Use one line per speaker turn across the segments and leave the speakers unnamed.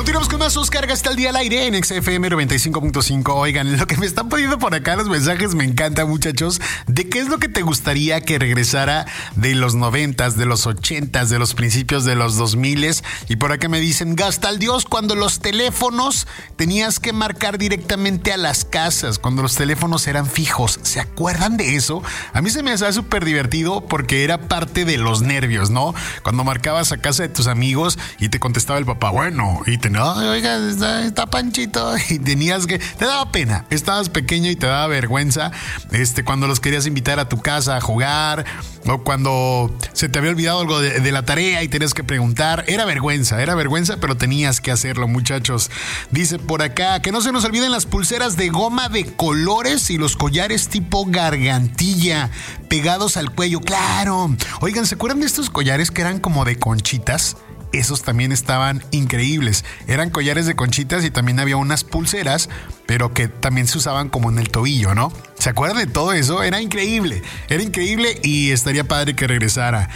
Continuamos con más Oscar Gasta el Día al aire en XFM 95.5. Oigan, lo que me están poniendo por acá los mensajes me encanta, muchachos. ¿De qué es lo que te gustaría que regresara de los 90s, de los 80s, de los principios de los 2000s? Y por acá me dicen, gasta al Dios, cuando los teléfonos tenías que marcar directamente a las casas, cuando los teléfonos eran fijos. ¿Se acuerdan de eso? A mí se me hacía súper divertido porque era parte de los nervios, ¿no? Cuando marcabas a casa de tus amigos y te contestaba el papá, bueno, y te no, oiga, está Panchito, y tenías que, te daba pena, estabas pequeño y te daba vergüenza, cuando los querías invitar a tu casa a jugar, o cuando se te había olvidado algo de la tarea y tenías que preguntar, era vergüenza, pero tenías que hacerlo, muchachos. Dice por acá, que no se nos olviden las pulseras de goma de colores y los collares tipo gargantilla, pegados al cuello, claro. Oigan, ¿se acuerdan de estos collares que eran como de conchitas? Esos también estaban increíbles. Eran collares de conchitas y también había unas pulseras, pero que también se usaban como en el tobillo, ¿no? ¿Se acuerdan de todo eso? Era increíble y estaría padre que regresara.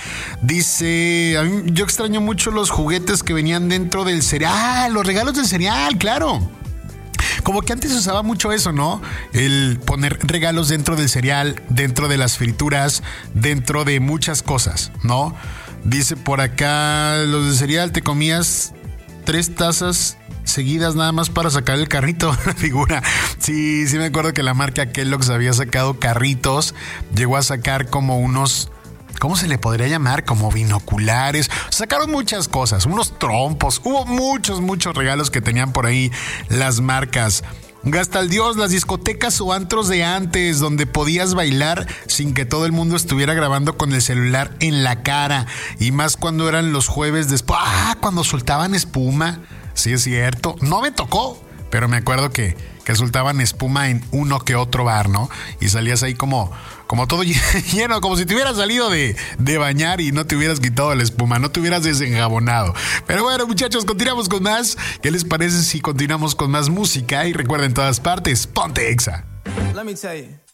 Dice, a mí, yo extraño mucho los juguetes que venían dentro del cereal, los regalos del cereal, claro. Como que antes se usaba mucho eso, ¿no? El poner regalos dentro del cereal, dentro de las frituras, dentro de muchas cosas, ¿no? Dice por acá, los de cereal te comías 3 tazas seguidas nada más para sacar el carrito, la figura. Sí, me acuerdo que la marca Kellogg's había sacado carritos, llegó a sacar como unos, ¿cómo se le podría llamar? Como binoculares. Sacaron muchas cosas, unos trompos. Hubo muchos regalos que tenían por ahí las marcas. Gasta el Dios, las discotecas o antros de antes, donde podías bailar sin que todo el mundo estuviera grabando con el celular en la cara. Y más cuando eran los jueves después. Cuando soltaban espuma. Sí, es cierto. No me tocó, pero me acuerdo que soltaban espuma en uno que otro bar, ¿no? Y salías ahí como todo lleno, como si te hubieras salido de bañar y no te hubieras quitado la espuma, no te hubieras desenjabonado. Pero bueno, muchachos, continuamos con más. ¿Qué les parece si continuamos con más música? Y recuerden, todas partes, ponte Exa.
Let me tell you.